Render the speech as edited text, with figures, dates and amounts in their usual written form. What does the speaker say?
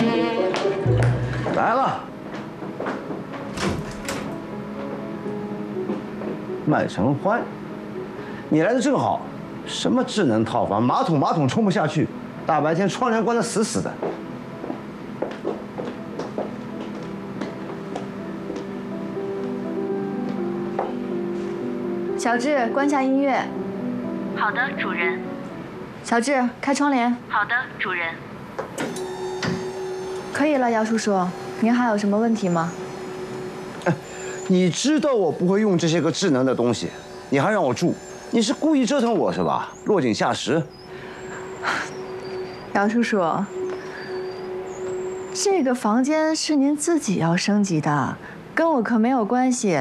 来了，麦承欢，你来的正好。什么智能套房，马桶冲不下去，大白天窗帘关得死死的。 小智，关下音乐。 好的，主人。 小智，开窗帘。 好的，主人。 可以了，姚叔叔，您还有什么问题吗？ 你知道我不会用这些个智能的东西，你还让我住，你是故意折腾我是吧？落井下石。 姚叔叔，这个房间是您自己要升级的，跟我可没有关系。